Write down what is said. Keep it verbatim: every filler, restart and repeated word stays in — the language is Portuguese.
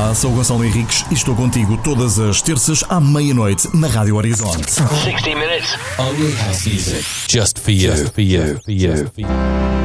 Olá, sou o Gonçalo Henriques e estou contigo todas as terças à meia-noite na Rádio Horizonte. sixty minutes only house music. Just for you. Just for you. For you. For you.